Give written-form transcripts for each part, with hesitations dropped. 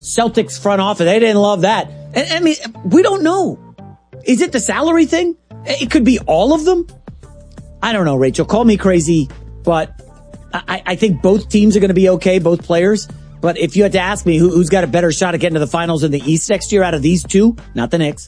Celtics front office, they didn't love that. And I mean, we don't know. Is it the salary thing? It could be all of them. I don't know, Rachel. Call me crazy, but I think both teams are going to be okay, both players. But if you had to ask me who's got a better shot at getting to the finals in the East next year out of these two, not the Knicks,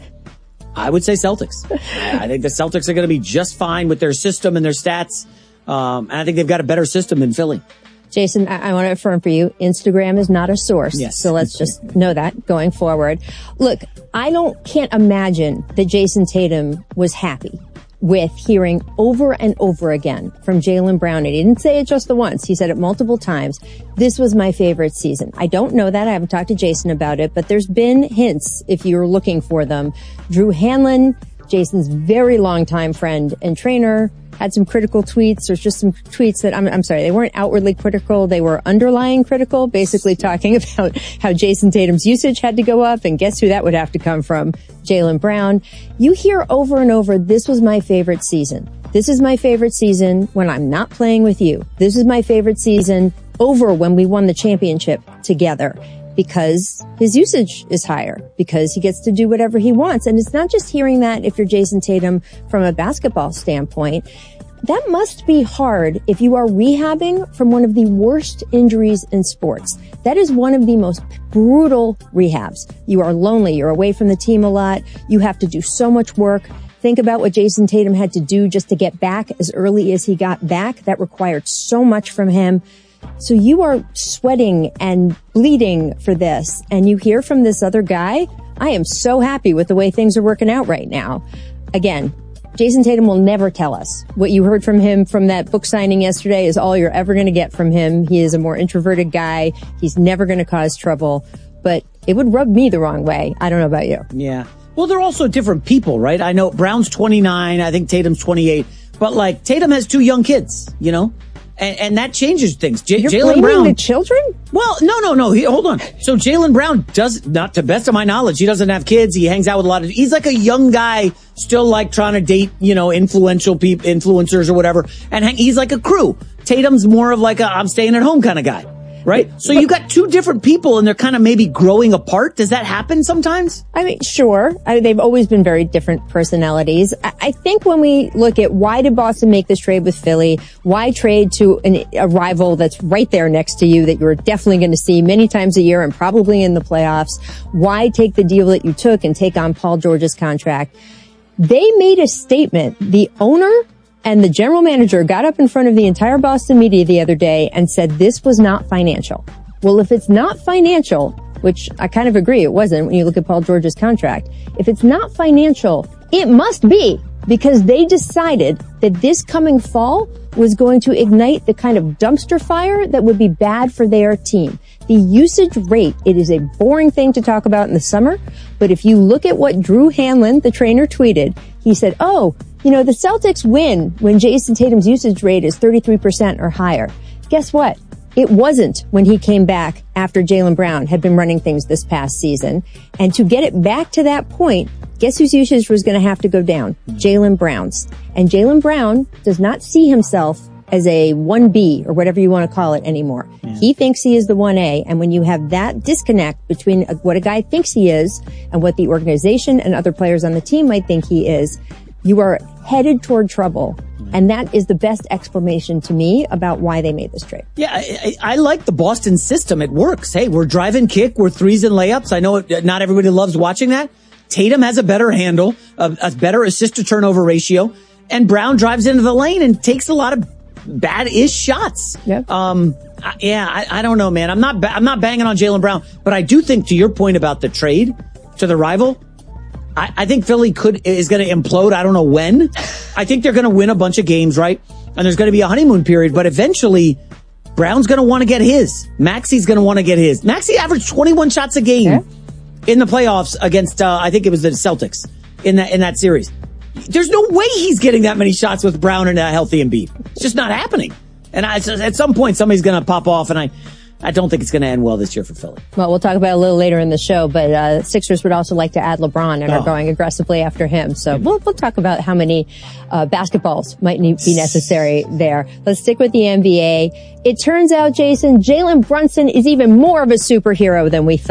I would say Celtics. I think the Celtics are going to be just fine with their system and their stats. And I think they've got a better system than Philly. Jason, I want to affirm for you, Instagram is not a source. Yes. So let's just know that going forward. Look, I can't imagine that Jason Tatum was happy with hearing over and over again from Jaylen Brown. And he didn't say it just the once. He said it multiple times. This was my favorite season. I don't know that. I haven't talked to Jason about it, but there's been hints if you're looking for them. Drew Hanlon, Jason's very longtime friend and trainer, had some critical tweets. There's just some tweets that I'm sorry, they weren't outwardly critical. They were underlying critical, basically talking about how Jason Tatum's usage had to go up. And guess who that would have to come from? Jaylen Brown. You hear over and over, this was my favorite season. This is my favorite season when I'm not playing with you. This is my favorite season over when we won the championship together. Because his usage is higher, because he gets to do whatever he wants. And it's not just hearing that if you're Jason Tatum from a basketball standpoint. That must be hard if you are rehabbing from one of the worst injuries in sports. That is one of the most brutal rehabs. You are lonely. You're away from the team a lot. You have to do so much work. Think about what Jason Tatum had to do just to get back as early as he got back. That required so much from him. So you are sweating and bleeding for this, and you hear from this other guy, I am so happy with the way things are working out right now. Again, Jason Tatum will never tell us. What you heard from him from that book signing yesterday is all you're ever going to get from him. He is a more introverted guy. He's never going to cause trouble, but it would rub me the wrong way. I don't know about you. Yeah. Well, they're also different people, right? I know Brown's 29. I think Tatum's 28. But like Tatum has 2 young kids, you know? And that changes things. Jaylen Brown, the children? Well, no. Hold on. So Jaylen Brown does not, to best of my knowledge, he doesn't have kids. He hangs out with a lot of. He's like a young guy, still like trying to date, influential people, influencers or whatever. And he's like a crew. Tatum's more of like a I'm staying at home kind of guy. Right? So you got 2 different people and they're kind of maybe growing apart. Does that happen sometimes? I mean, sure. They've always been very different personalities. I think when we look at why did Boston make this trade with Philly, why trade to a rival that's right there next to you that you're definitely going to see many times a year and probably in the playoffs, why take the deal that you took and take on Paul George's contract? They made a statement. The owner and the general manager got up in front of the entire Boston media the other day and said this was not financial. Well, if it's not financial, which I kind of agree it wasn't when you look at Paul George's contract, if it's not financial, it must be because they decided that this coming fall was going to ignite the kind of dumpster fire that would be bad for their team. The usage rate, it is a boring thing to talk about in the summer, but if you look at what Drew Hanlon, the trainer, tweeted, he said, the Celtics win when Jason Tatum's usage rate is 33% or higher. Guess what? It wasn't when he came back after Jaylen Brown had been running things this past season. And to get it back to that point, guess whose usage was going to have to go down? Jaylen Brown's. And Jaylen Brown does not see himself as a 1B or whatever you want to call it anymore. Yeah. He thinks he is the 1A. And when you have that disconnect between what a guy thinks he is and what the organization and other players on the team might think he is, you are headed toward trouble. And that is the best explanation to me about why they made this trade. Yeah, I like the Boston system. It works. Hey, we're drive and kick. We're threes and layups. I know not everybody loves watching that. Tatum has a better handle, a better assist to turnover ratio. And Brown drives into the lane and takes a lot of bad-ish shots. Yep. I don't know, man. I'm not banging on Jaylen Brown, but I do think to your point about the trade to the rival, I think Philly is going to implode. I don't know when. I think they're going to win a bunch of games, right? And there's going to be a honeymoon period, but eventually Brown's going to want to get his. Maxi's going to want to get his. Maxi averaged 21 shots a game in the playoffs against, I think it was the Celtics in that series. There's no way he's getting that many shots with Brown and a healthy Embiid. It's just not happening. And at some point, somebody's going to pop off, and I don't think it's going to end well this year for Philly. Well, we'll talk about it a little later in the show, but Sixers would also like to add LeBron and are going aggressively after him. So we'll talk about how many basketballs might be necessary there. Let's stick with the NBA. It turns out, Jason, Jalen Brunson is even more of a superhero than we thought.